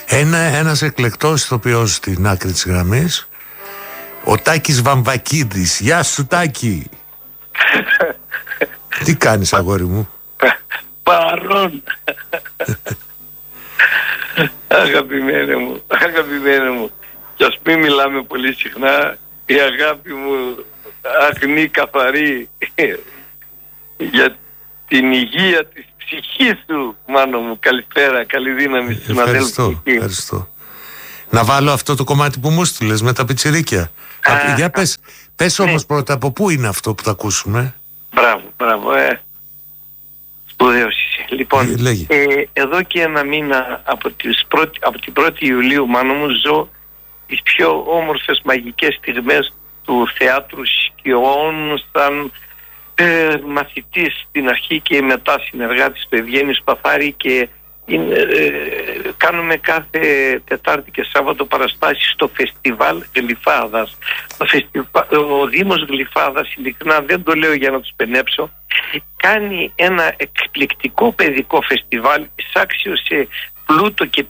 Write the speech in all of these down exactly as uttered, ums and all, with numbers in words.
Ένα, ένας εκλεκτός ηθοποιός στην άκρη της γραμμής, ο Τάκης Βαμβακίδης. Γεια σου Τάκη. Τι κάνεις αγόρι μου? Παρόν. Αγαπημένε μου, αγαπημένε μου. Κι ας μην μιλάμε πολύ συχνά, η αγάπη μου αγνή καθαρή για την υγεία της ψυχής σου, Μάνο μου. Καλησπέρα, καλή δύναμη στην αδέλφη. Ευχαριστώ, ευχαριστώ. Να βάλω αυτό το κομμάτι που μου στείλες με τα πιτσιρίκια. Α, για πες, πες όμως ναι. πρώτα από πού είναι αυτό που θα ακούσουμε. Μπράβο, μπράβο, ε. Σπουδαίος είσαι. Λοιπόν, ε, ε, εδώ και ένα μήνα από, τις πρώτη, από την πρώτη Ιουλίου, Μάνο μου, ζω τις πιο όμορφες μαγικές στιγμές του θεάτρου σκιών σαν ε, μαθητής στην αρχή και μετά συνεργάτης του Ευγένιου Σπαθάρη και είναι, ε, κάνουμε κάθε Τετάρτη και Σάββατο παραστάσεις στο φεστιβάλ Γλυφάδας. Το φεστιβα... Ο Δήμος Γλυφάδας, ειλικρινά δεν το λέω για να τους πενέψω, κάνει ένα εκπληκτικό παιδικό φεστιβάλ εισάξιο σε πλούτο και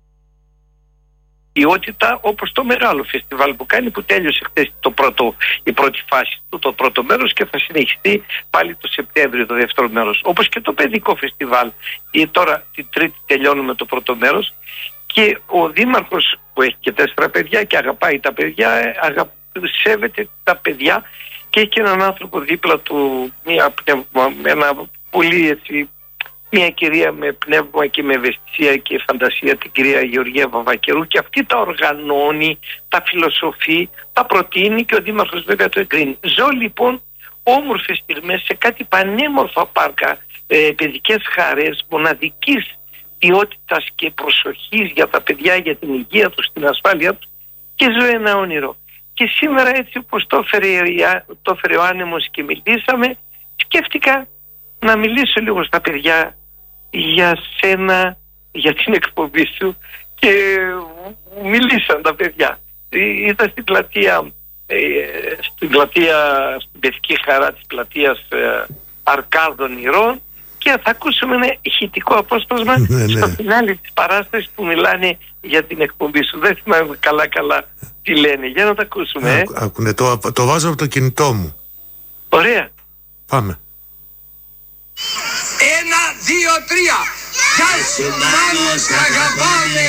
ποιότητα, όπως το μεγάλο φεστιβάλ που κάνει, που τέλειωσε χθες το πρώτο, η πρώτη φάση του, το πρώτο μέρος, και θα συνεχιστεί πάλι το Σεπτέμβριο το δεύτερο μέρος, όπως και το παιδικό φεστιβάλ. Και τώρα την Τρίτη τελειώνουμε το πρώτο μέρος και ο Δήμαρχος, που έχει και τέσσερα παιδιά και αγαπάει τα παιδιά, αγα... σέβεται τα παιδιά και έχει και έναν άνθρωπο δίπλα του, μια πνεύμα, ένα πολύ έτσι, μια κυρία με πνεύμα και με ευαισθησία και φαντασία, την κυρία Γεωργία Βαμβακερού, και αυτή τα οργανώνει, τα φιλοσοφεί, τα προτείνει και ο Δήμαρχος βέβαια το εγκρίνει. Ζω λοιπόν όμορφες στιγμές σε κάτι πανέμορφα πάρκα, ε, παιδικές χαρές μοναδικής ποιότητας και προσοχής για τα παιδιά, για την υγεία τους, την ασφάλεια τους, και ζω ένα όνειρο. Και σήμερα, έτσι όπως το έφερε, το έφερε ο άνεμος και μιλήσαμε, σκέφτηκα να μιλήσω λίγο στα παιδιά για σένα, για την εκπομπή σου, και μιλήσαν τα παιδιά. Ήταν στην πλατεία, ε, στην πλατεία, στην παιδική χαρά της πλατείας ε, Αρκάδων Ηρών, και θα ακούσουμε ένα ηχητικό απόσπασμα στο φινάλι της παράστασης που μιλάνε για την εκπομπή σου. Δεν θυμάμαι καλά καλά τι λένε. Για να τα ακούσουμε. Ε. Άκουνε, το, το βάζω από το κινητό μου. Ωραία. Πάμε. Ένα, δύο, τρία. Γεια σου Μάνο, σ' αγαπάμε.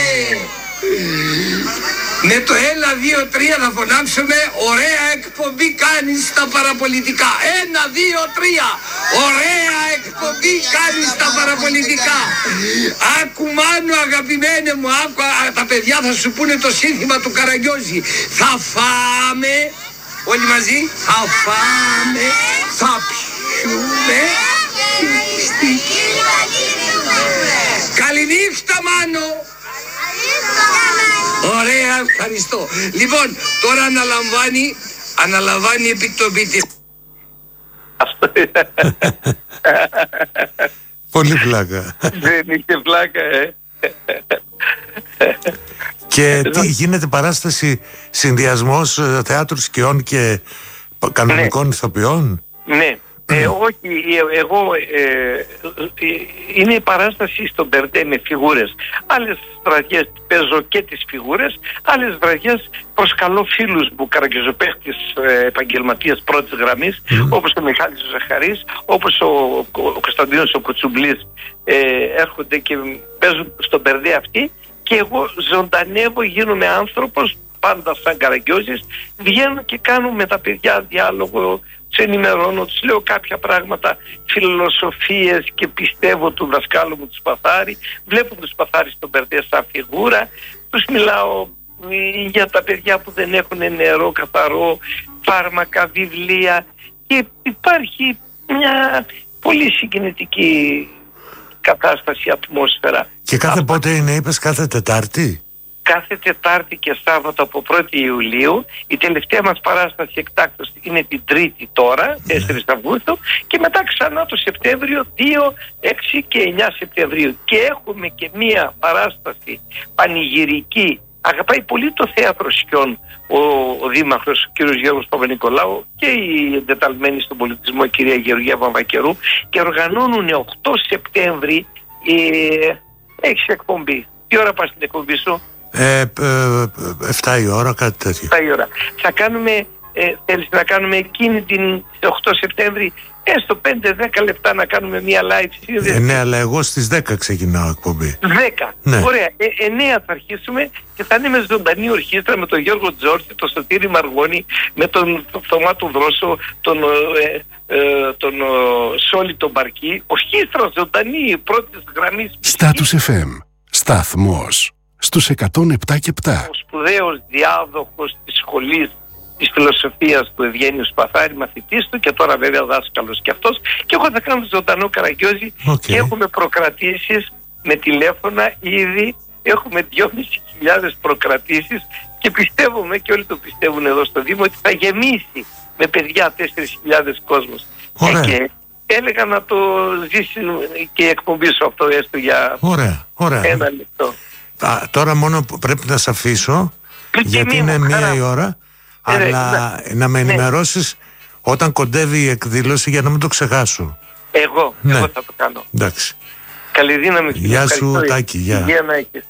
Με το ένα, δύο, τρία να φωνάξουμε ωραία εκπομπή κάνεις στα παραπολιτικά. Ένα, δύο, τρία. Ωραία εκπομπή κάνεις στα παραπολιτικά. Άκου Μάνο αγαπημένε μου, άκου, τα παιδιά θα σου πούνε το σύνθημα του Καραγκιόζη. Θα φάμε, όλοι μαζί, θα φάμε, θα πιούμε. Καληνύχτα Μάνο. Ωραία, ευχαριστώ. Λοιπόν, τώρα αναλαμβάνει Αναλαμβάνει επιτροπή της. Πολύ πλάκα. Δεν είχε πλάκα, ε. Και τι γίνεται, παράσταση συνδυασμός θεάτρου σκιών και κανονικών ναι. ηθοποιών? Ναι. Ε, όχι, εγώ ε, είναι η παράσταση στον Μπερντέ με φιγούρες. Άλλες βραδιές παίζω και τις φιγούρες, άλλες βραδιές προσκαλώ φίλους μου καραγκιόζοπαίχτες ε, επαγγελματίες πρώτης γραμμής, mm. όπως ο Μιχάλης ο Ζαχαρής, όπως ο, ο, ο Κωνσταντίνος ο Κοτσουμπλής, ε, έρχονται και παίζουν στον Μπερντέ αυτοί, και εγώ ζωντανεύω, γίνομαι άνθρωπος, πάντα σαν Καραγκιόζης, βγαίνω και κάνω με τα παιδιά διάλογο, τους ενημερώνω, τους λέω κάποια πράγματα, φιλοσοφίες, και πιστεύω του δασκάλου μου του Σπαθάρη. Βλέπουν του Σπαθάρη στον Μπερντέ σαν φιγούρα. Τους μιλάω για τα παιδιά που δεν έχουν νερό καθαρό, φάρμακα, βιβλία, και υπάρχει μια πολύ συγκινητική κατάσταση, ατμόσφαιρα. Και κάθε πότε είναι, είπες, κάθε Τετάρτη? Κάθε Τετάρτη και Σάββατο από πρώτη Ιουλίου. Η τελευταία μας παράσταση εκτάκτως είναι την Τρίτη τώρα, τέσσερις Αυγούστου, και μετά ξανά το Σεπτέμβριο, δύο, έξι και εννιά Σεπτεμβρίου. Και έχουμε και μία παράσταση πανηγυρική. Αγαπάει πολύ το θέατρο σκιών ο, ο Δήμαρχος, ο κ. Γιώργος Παπα-Νικολάου, και η εντεταλμένη στον πολιτισμό κυρία Γεωργία Βαμβακερού, και οργανώνουν οκτώ Σεπτέμβρη, ε, έχεις εκπομπή. Τι ώρα πας στην εκπομπή σου? Ε, ε, εφτά η ώρα, κάτι τέτοιο. εφτά η ώρα. Θα κάνουμε, ε, θέλεις να κάνουμε εκείνη την οκτώ Σεπτέμβρη, έστω πέντε δέκα λεπτά να κάνουμε μια live σύνδεση? Ε, ναι, αλλά εγώ στις δέκα ξεκινάω εκπομπή. δέκα. Ναι. Ωραία. Ε, εννέα θα αρχίσουμε και θα είναι με ζωντανή ορχήστρα, με τον Γιώργο Τζόρτζη, τον Σωτήρη Μαργώνη, με τον Θωμά του Δρόσο, τον, ε, ε, τον ε, Σόλη τον Μπαρκή. Ορχήστρα ζωντανή, πρώτης γραμμής. Στάτους εφ εμ. Σταθμός στους εκατόν επτά και επτά. Ο σπουδαίος διάδοχος της σχολής της φιλοσοφίας του Ευγένιου Σπαθάρη, μαθητής του και τώρα βέβαια δάσκαλος και αυτός, και εγώ θα κάνω ζωντανό Καραγκιόζη okay. και έχουμε προκρατήσεις με τηλέφωνα ήδη, έχουμε δυόμισι χιλιάδες προκρατήσεις και πιστεύουμε, και όλοι το πιστεύουν εδώ στο Δήμο, ότι θα γεμίσει με παιδιά τέσσερις χιλιάδες κόσμος. Ωραία. Και έλεγα να το ζήσει και η εκπομπή σου αυτό έστω για ωραία, ωραία. ένα λεπτό. Α, τώρα μόνο πρέπει να σε αφήσω γιατί είναι μου, μία χαρά. η ώρα, ε, αλλά ναι, να με ναι. ενημερώσεις όταν κοντεύει η εκδήλωση για να μην το ξεχάσω. Εγώ, ναι. εγώ θα το κάνω. Εντάξει. Καλή δύναμη. Γεια σου Τάκη, γεια. Γεια να έχεις.